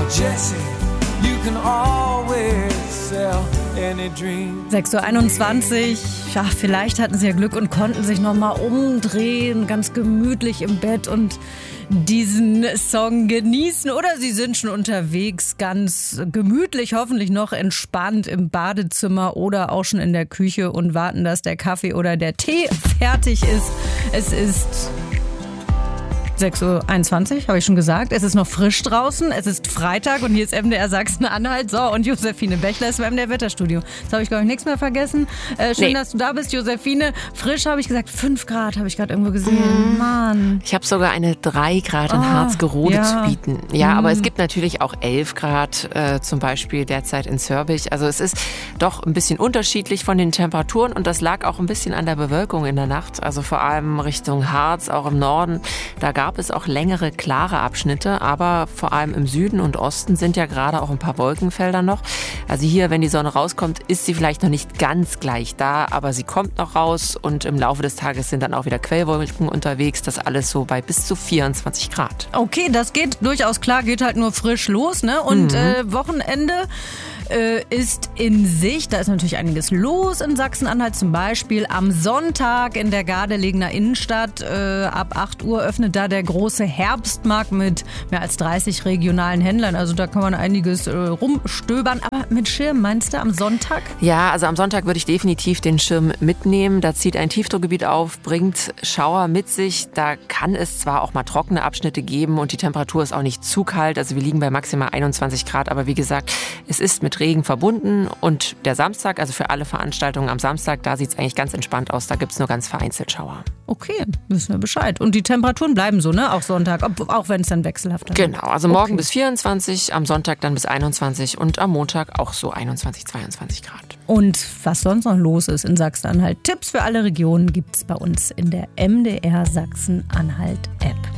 Jesse, you can always sell any dream. 6:21 Uhr. Ja, vielleicht hatten sie ja Glück und konnten sich nochmal umdrehen, ganz gemütlich im Bett und diesen Song genießen. Oder sie sind schon unterwegs, ganz gemütlich, hoffentlich noch entspannt im Badezimmer oder auch schon in der Küche und warten, dass der Kaffee oder der Tee fertig ist. Es ist 6:21 Uhr, habe ich schon gesagt. Es ist noch frisch draußen. Es ist Freitag und hier ist MDR Sachsen-Anhalt. So, und Josephine Bechler ist beim MDR Wetterstudio. Jetzt habe ich, glaube ich, nichts mehr vergessen. Schön, dass du da bist, Josephine. Frisch habe ich gesagt, 5 Grad habe ich gerade irgendwo gesehen. Mann. Ich habe sogar eine 3 Grad in Harzgerode zu bieten. Ja, aber es gibt natürlich auch 11 Grad zum Beispiel derzeit in Zörbich. Also es ist doch ein bisschen unterschiedlich von den Temperaturen und das lag auch ein bisschen an der Bewölkung in der Nacht. Also vor allem Richtung Harz, auch im Norden. Da gab es auch längere, klare Abschnitte, aber vor allem im Süden und Osten sind ja gerade auch ein paar Wolkenfelder noch. Also hier, wenn die Sonne rauskommt, ist sie vielleicht noch nicht ganz gleich da, aber sie kommt noch raus und im Laufe des Tages sind dann auch wieder Quellwolken unterwegs. Das alles so bei bis zu 24 Grad. Okay, das geht durchaus klar, geht halt nur frisch los, ne? Und Wochenende ist in Sicht. Da ist natürlich einiges los in Sachsen-Anhalt. Zum Beispiel am Sonntag in der Gardelegener Innenstadt. Ab 8 Uhr öffnet da der große Herbstmarkt mit mehr als 30 regionalen Händlern. Also da kann man einiges rumstöbern. Aber mit Schirm, meinst du, am Sonntag? Ja, also am Sonntag würde ich definitiv den Schirm mitnehmen. Da zieht ein Tiefdruckgebiet auf, bringt Schauer mit sich. Da kann es zwar auch mal trockene Abschnitte geben und die Temperatur ist auch nicht zu kalt. Also wir liegen bei maximal 21 Grad. Aber wie gesagt, es ist mit Regen verbunden und der Samstag, also für alle Veranstaltungen am Samstag, da sieht es eigentlich ganz entspannt aus. Da gibt es nur ganz vereinzelt Schauer. Okay, wissen wir Bescheid. Und die Temperaturen bleiben so, ne? Auch Sonntag, auch wenn es dann wechselhaft ist. Genau, also morgen bis 24, am Sonntag dann bis 21 und am Montag auch so 21, 22 Grad. Und was sonst noch los ist in Sachsen-Anhalt, Tipps für alle Regionen gibt es bei uns in der MDR Sachsen-Anhalt App.